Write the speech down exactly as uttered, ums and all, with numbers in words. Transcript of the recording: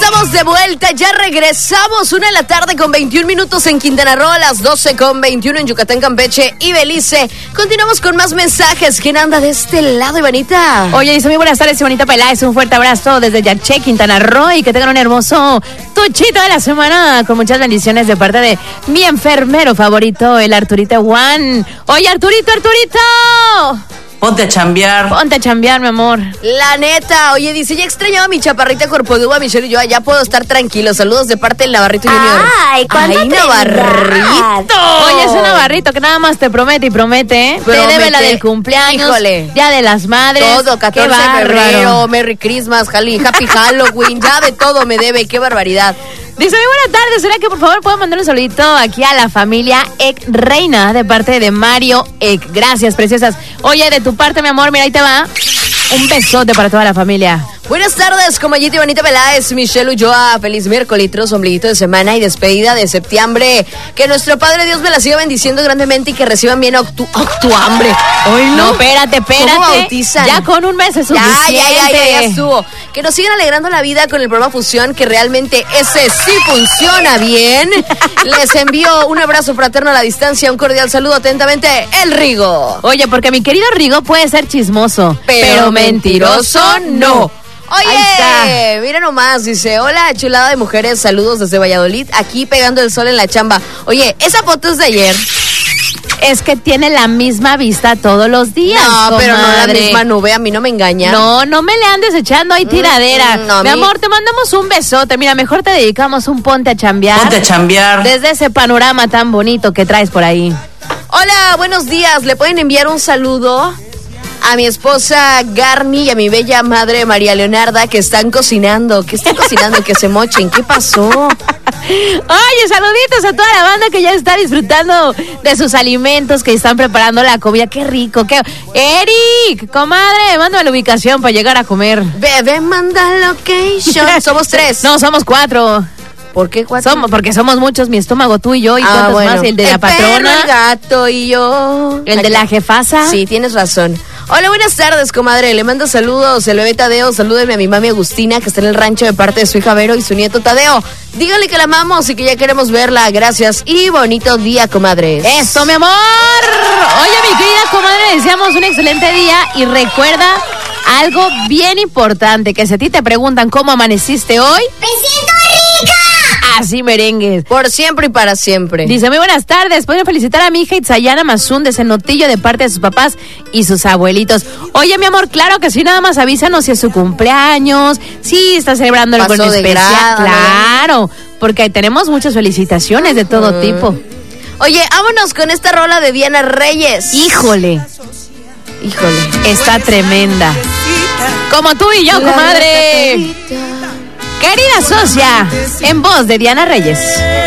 estamos de vuelta, ya regresamos. Una de la tarde con veintiún minutos en Quintana Roo, a las doce con veintiuno en Yucatán, Campeche y Belice. Continuamos con más mensajes. ¿Quién anda de este lado, Ivanita? Oye, dice muy buenas tardes, Ivanita Peláez. Un fuerte abrazo desde Yaché, Quintana Roo, y que tengan un hermoso tuchito de la semana con muchas bendiciones de parte de mi enfermero favorito, el Arturito Juan. Oye, Arturito, Arturito. Ponte a chambear. Ponte a chambear, mi amor. La neta, oye, dice, ya extrañaba a mi chaparrita cuerpo de uva, Michelle y yo, ya puedo estar tranquilo. Saludos de parte del Navarrito Junior. Ay, ¿cuándo Ay, Navarrito. Oye, ese Navarrito que nada más te promete y promete, ¿eh? Promete. Te debe la del cumpleaños, Híjole. Día de las Madres. Todo, catorce de febrero, Merry Christmas, Happy Halloween, ya de todo me debe, qué barbaridad. Dice, muy buenas tardes, ¿será que por favor puedo mandar un saludito aquí a la familia Ek Reina de parte de Mario Ek? Gracias, preciosas. Oye, de tu parte, mi amor, mira, ahí te va un besote para toda la familia. Buenas tardes, Comayita y Bonita Peláez, Michelle Ulloa, feliz miércoles, ombliguito de semana y despedida de septiembre. Que nuestro Padre Dios me la siga bendiciendo grandemente y que reciban bien octu octuambre. Hoy no, espérate, espérate. ¿Cómo bautizan? Ya con un mes es suficiente. Ya, ya, ya, ya, ya estuvo. Que nos sigan alegrando la vida con el programa Fusión, que realmente ese sí funciona bien. Les envío un abrazo fraterno a la distancia, un cordial saludo atentamente, el Rigo. Oye, porque mi querido Rigo puede ser chismoso, pero, pero mentiroso no. Oye, está. mira nomás, dice, hola chulada de mujeres, saludos desde Valladolid, aquí pegando el sol en la chamba. Oye, esa foto es de ayer. Es que tiene la misma vista todos los días. No, comadre. pero no la misma nube, a mí no me engaña. No, no me le andes echando ahí tiradera. Mm, no, Mi mi... amor, te mandamos un besote. Mira, mejor te dedicamos un ponte a chambear. Ponte a chambear. Desde ese panorama tan bonito que traes por ahí. Hola, buenos días. ¿Le pueden enviar un saludo a mi esposa Garni y a mi bella madre María Leonarda, que están cocinando? ¿Qué están cocinando? Que se mochen. ¿Qué pasó? Oye, saluditos a toda la banda que ya está disfrutando de sus alimentos, que están preparando la comida. Qué rico, qué... Eric, comadre, mándame la ubicación para llegar a comer. Bebé, manda location. Somos tres. No, somos cuatro. ¿Por qué cuatro? Somos, porque somos muchos, mi estómago, tú y yo, y ah, cuántos bueno. más, el de el la patrona, perro, el gato y yo. el de la jefasa. Sí, tienes razón. Hola, buenas tardes, comadre. Le mando saludos, el bebé Tadeo. Salúdeme a mi mami Agustina, que está en el rancho de parte de su hija Vero y su nieto Tadeo. Díganle que la amamos y que ya queremos verla. Gracias y bonito día, comadres. ¡Eso, mi amor! Oye, mi querida comadre, deseamos un excelente día y recuerda algo bien importante, que si a ti te preguntan cómo amaneciste hoy... ¡Me siento rica! Así merengues. Por siempre y para siempre. Dice, muy buenas tardes. Pueden felicitar a mi hija Itzayana Mazún de Cenotillo de parte de sus papás y sus abuelitos. Oye, mi amor, claro que sí, nada más avísanos si es su cumpleaños, si está celebrando algo en Pasó de especial. grado, Claro, porque tenemos muchas felicitaciones de todo uh-huh. tipo. Oye, vámonos con esta rola de Diana Reyes. Híjole. Híjole. Está tremenda. Como tú y yo, La comadre. Querida socia, en voz de Diana Reyes.